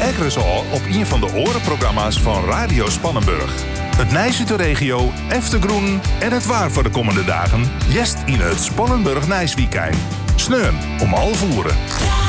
Ekkeres al op een van de orenprogramma's van Radio Spannenburg. Het Nijs uit de regio, Eftergroen en het waar voor de komende dagen. Jest in het Spannenburg Nijsweekend. Sneun om 11 uur.